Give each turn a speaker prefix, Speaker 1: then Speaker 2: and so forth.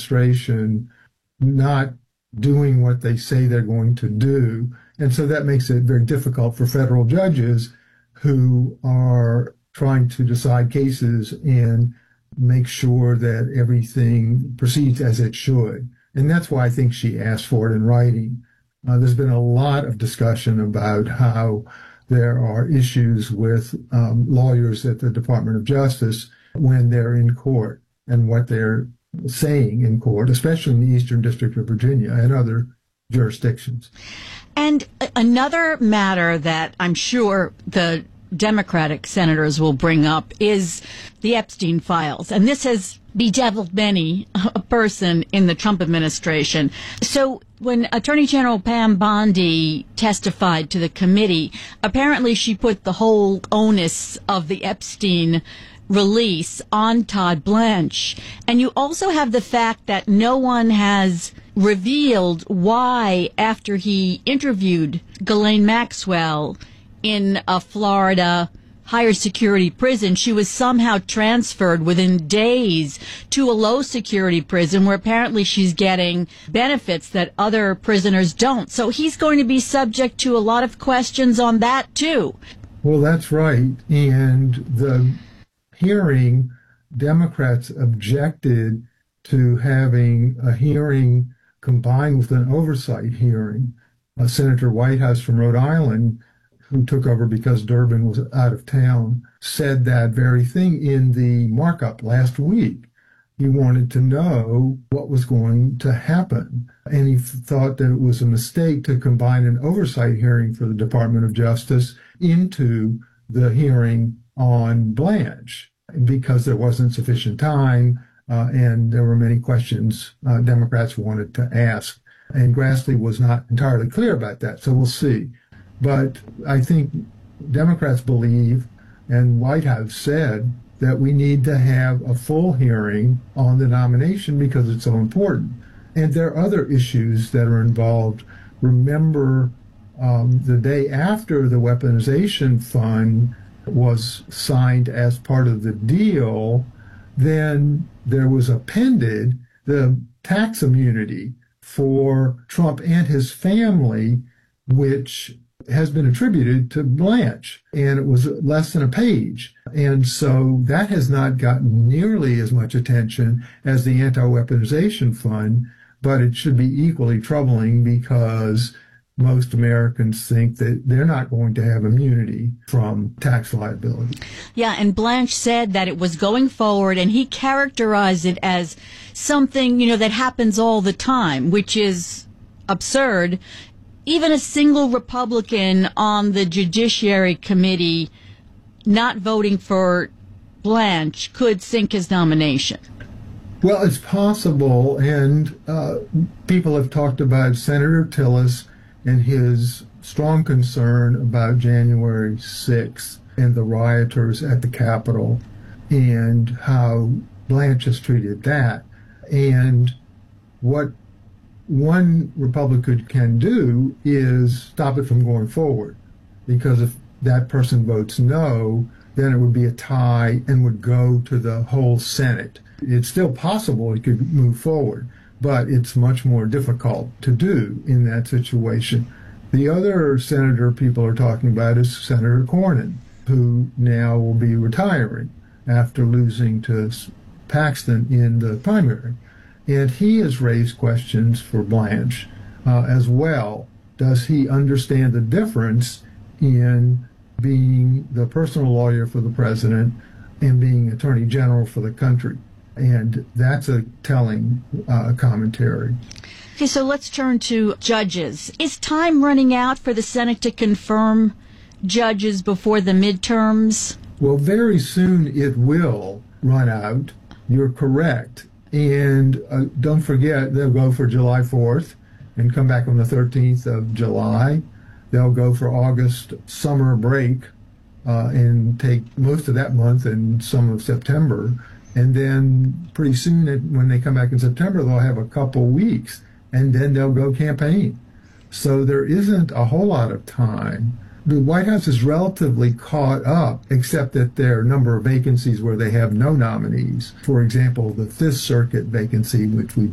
Speaker 1: administration not doing what they say they're going to do. And so that makes it very difficult for federal judges who are trying to decide cases and make sure that everything proceeds as it should. And that's why I think she asked for it in writing. There's been a lot of discussion about how there are issues with lawyers at the Department of Justice when they're in court and what they're saying in court, especially in the Eastern District of Virginia and other jurisdictions.
Speaker 2: And another matter that I'm sure the Democratic senators will bring up is the Epstein files. And this has bedeviled many a person in the Trump administration. So when Attorney General Pam Bondi testified to the committee, apparently she put the whole onus of the Epstein release on Todd Blanche. And you also have the fact that no one has revealed why, after he interviewed Ghislaine Maxwell in a Florida higher security prison, she was somehow transferred within days to a low security prison where apparently she's getting benefits that other prisoners don't. So he's going to be subject to a lot of questions on that too.
Speaker 1: Well, that's right. And the hearing, Democrats objected to having a hearing combined with an oversight hearing. Senator Whitehouse from Rhode Island, who took over because Durbin was out of town, said that very thing in the markup last week. He wanted to know what was going to happen, and he thought that it was a mistake to combine an oversight hearing for the Department of Justice into the hearing on Blanche because there wasn't sufficient time and there were many questions Democrats wanted to ask. And Grassley was not entirely clear about that, so we'll see. But I think Democrats believe, and Whitehouse said, that we need to have a full hearing on the nomination because it's so important. And there are other issues that are involved. Remember, the day after the weaponization fund was signed as part of the deal, then there was appended the tax immunity for Trump and his family, which has been attributed to Blanche, and it was less than a page. And so that has not gotten nearly as much attention as the anti-weaponization fund, but it should be equally troubling because most Americans think that they're not going to have immunity from tax liability.
Speaker 2: Yeah, and Blanche said that it was going forward, and he characterized it as something, that happens all the time, which is absurd. Even a single Republican on the Judiciary Committee not voting for Blanche could sink his nomination.
Speaker 1: Well, it's possible, and people have talked about Senator Tillis and his strong concern about January 6th and the rioters at the Capitol and how Blanche has treated that. And what one Republican can do is stop it from going forward, because if that person votes no, then it would be a tie and would go to the whole Senate. It's still possible it could move forward, but it's much more difficult to do in that situation. The other senator people are talking about is Senator Cornyn, who now will be retiring after losing to Paxton in the primary. And he has raised questions for Blanche as well. Does he understand the difference in being the personal lawyer for the president and being attorney general for the country? And that's a telling commentary.
Speaker 2: Okay, so let's turn to judges. Is time running out for the Senate to confirm judges before the midterms?
Speaker 1: Well, very soon it will run out. You're correct. And don't forget, they'll go for July 4th and come back on the 13th of July. They'll go for August summer break and take most of that month and some of September. And then pretty soon, when they come back in September, they'll have a couple weeks, and then they'll go campaign. So there isn't a whole lot of time. The White House is relatively caught up, except that there are a number of vacancies where they have no nominees. For example, the Fifth Circuit vacancy, which we